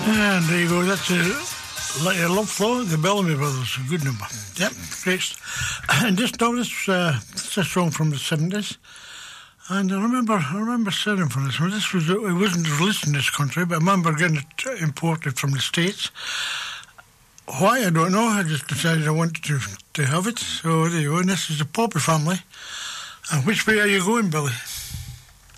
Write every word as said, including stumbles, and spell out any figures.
And there you go, that's a, like a Love Flow, the Bellamy Brothers, a good number. Yep, great. And just now, this, uh, this is a song from the seventies. And I remember, I remember sitting for this one. This was, it wasn't released in this country, but I remember getting it imported from the States. Why, I don't know. I just decided I wanted to, to have it. So there you go. And this is the Poppy Family. And which way are you going, Billy?